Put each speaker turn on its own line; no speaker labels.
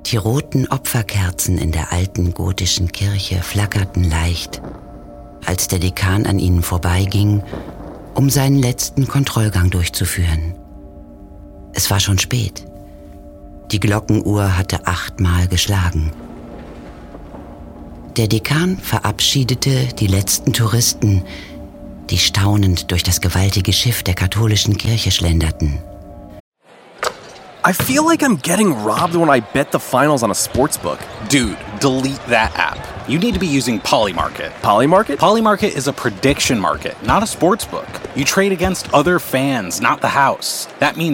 Die roten Opferkerzen in der alten gotischen Kirche flackerten leicht, als der Dekan an ihnen vorbeiging, um seinen letzten Kontrollgang durchzuführen. Es war schon spät. Die Glockenuhr hatte 8-mal geschlagen. Der Dekan verabschiedete die letzten Touristen, die staunend durch das gewaltige Schiff der katholischen Kirche schlenderten.
I feel like I'm getting robbed when I bet the finals on a sportsbook.
Dude, delete that app. You need to be using Polymarket.
Polymarket?
Polymarket is a prediction market, not a sportsbook. You trade against other fans, not the house. That means